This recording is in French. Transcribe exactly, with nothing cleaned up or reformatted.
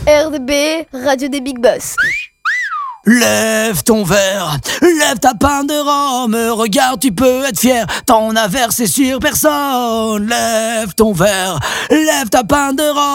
R D B, Radio des Big Boss. Lève ton verre, lève ta pinte de rhum, regarde, tu peux être fier, t'en as versé sur personne. Lève ton verre, lève ta pinte de rhum.